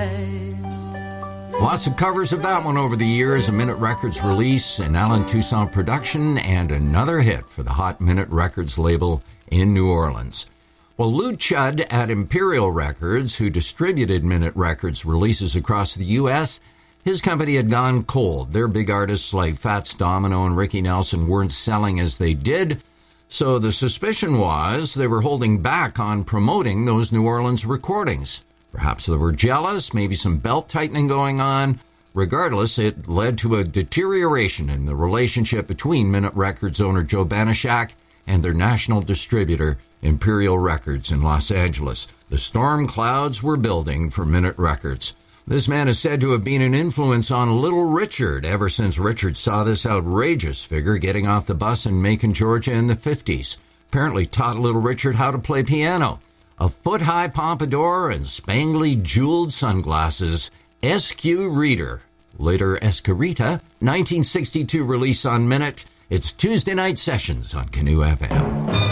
say. Lots of covers of that one over the years, a Minute Records release, an Alan Toussaint production, and another hit for the Hot Minute Records label in New Orleans. Well, Lou Chudd at Imperial Records, who distributed Minute Records releases across the U.S., his company had gone cold. Their big artists like Fats Domino and Ricky Nelson weren't selling as they did, so the suspicion was they were holding back on promoting those New Orleans recordings. Perhaps they were jealous, maybe some belt-tightening going on. Regardless, it led to a deterioration in the relationship between Minute Records owner Joe Banishak and their national distributor, Imperial Records in Los Angeles. The storm clouds were building for Minute Records. This man is said to have been an influence on Little Richard ever since Richard saw this outrageous figure getting off the bus in Macon, Georgia in the 50s. Apparently taught Little Richard how to play piano. A foot-high pompadour and spangly jeweled sunglasses, S.Q. Reader, later Escarita, 1962 release on Minute. It's Tuesday Night Sessions on Canoe FM.